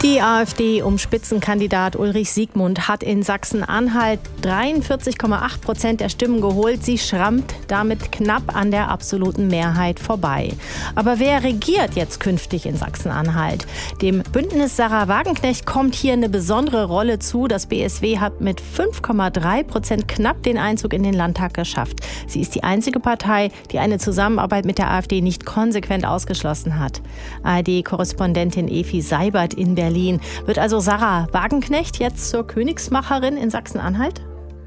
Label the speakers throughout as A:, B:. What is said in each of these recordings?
A: Die AfD um Spitzenkandidat Ulrich Siegmund hat in Sachsen-Anhalt 43,8% der Stimmen geholt. Sie schrammt damit knapp an der absoluten Mehrheit vorbei. Aber wer regiert jetzt künftig in Sachsen-Anhalt? Dem Bündnis Sarah Wagenknecht kommt hier eine besondere Rolle zu. Das BSW hat mit 5,3% knapp den Einzug in den Landtag geschafft. Sie ist die einzige Partei, die eine Zusammenarbeit mit der AfD nicht konsequent ausgeschlossen hat. ARD-Korrespondentin Efi Seibert in Berlin. Wird also Sarah Wagenknecht jetzt zur Königsmacherin in Sachsen-Anhalt?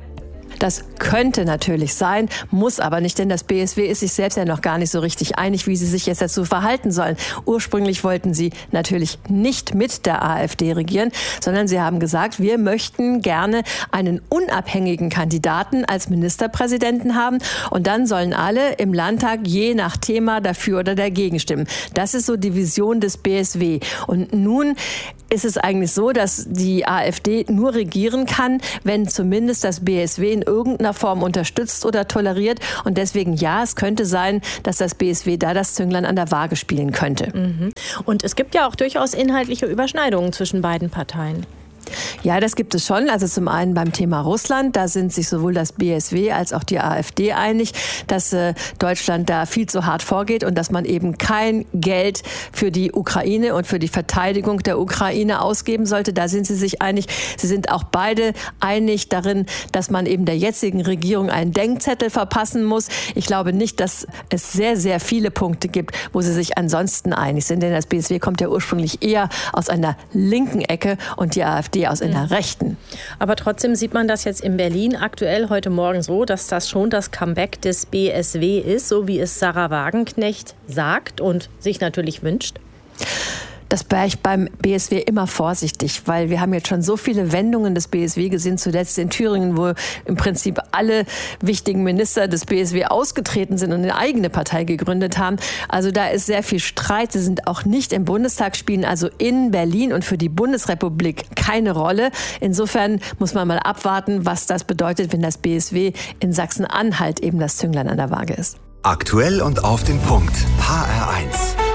B: Das könnte natürlich sein, muss aber nicht, denn das BSW ist sich selbst ja noch gar nicht so richtig einig, wie sie sich jetzt dazu verhalten sollen. Ursprünglich wollten sie natürlich nicht mit der AfD regieren, sondern sie haben gesagt, wir möchten gerne einen unabhängigen Kandidaten als Ministerpräsidenten haben und dann sollen alle im Landtag je nach Thema dafür oder dagegen stimmen. Das ist so die Vision des BSW. Und nun ist es eigentlich so, dass die AfD nur regieren kann, wenn zumindest das BSW in irgendeiner Form unterstützt oder toleriert. Und deswegen ja, es könnte sein, dass das BSW da das Zünglein an der Waage spielen könnte.
A: Und es gibt ja auch durchaus inhaltliche Überschneidungen zwischen beiden Parteien.
B: Ja, das gibt es schon. Also zum einen beim Thema Russland, da sind sich sowohl das BSW als auch die AfD einig, dass Deutschland da viel zu hart vorgeht und dass man eben kein Geld für die Ukraine und für die Verteidigung der Ukraine ausgeben sollte. Da sind sie sich einig. Sie sind auch beide einig darin, dass man eben der jetzigen Regierung einen Denkzettel verpassen muss. Ich glaube nicht, dass es sehr, sehr viele Punkte gibt, wo sie sich ansonsten einig sind. Denn das BSW kommt ja ursprünglich eher aus einer linken Ecke und die AfD aus einer rechten.
A: Aber trotzdem sieht man das jetzt in Berlin aktuell heute Morgen so, dass das schon das Comeback des BSW ist, so wie es Sarah Wagenknecht sagt und sich natürlich wünscht.
B: Das wäre ich beim BSW immer vorsichtig, weil wir haben jetzt schon so viele Wendungen des BSW gesehen, zuletzt in Thüringen, wo im Prinzip alle wichtigen Minister des BSW ausgetreten sind und eine eigene Partei gegründet haben. Also da ist sehr viel Streit. Sie sind auch nicht im Bundestag, spielen also in Berlin und für die Bundesrepublik keine Rolle. Insofern muss man mal abwarten, was das bedeutet, wenn das BSW in Sachsen-Anhalt eben das Zünglein an der Waage ist.
C: Aktuell und auf den Punkt. HR1.